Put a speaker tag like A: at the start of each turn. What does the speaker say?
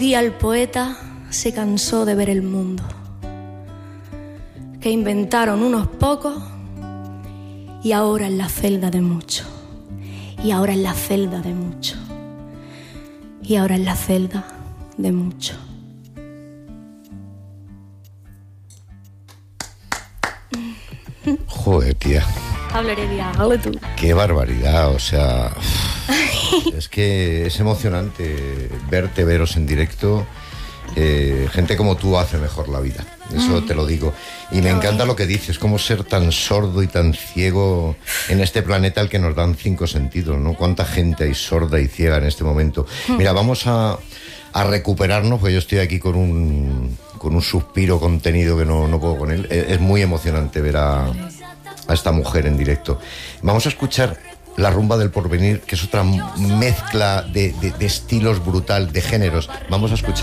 A: Día el poeta se cansó de ver el mundo que inventaron unos pocos y ahora es la celda de muchos, y ahora es la celda de muchos, y ahora es la celda de muchos.
B: Joder, tía.
A: Hablaré de hágalo tú.
B: Qué barbaridad, o sea... Es que es emocionante veros en directo. Gente como tú hace mejor la vida, eso te lo digo. Y me encanta lo que dices, cómo ser tan sordo y tan ciego en este planeta al que nos dan 5 sentidos, ¿no? Cuánta gente hay sorda y ciega en este momento. Mira, vamos a recuperarnos, porque yo estoy aquí con un suspiro contenido que no puedo con él. Es muy emocionante ver a esta mujer en directo. Vamos a escuchar La Rumba del Porvenir, que es otra mezcla de estilos brutal, de géneros. Vamos a escuchar.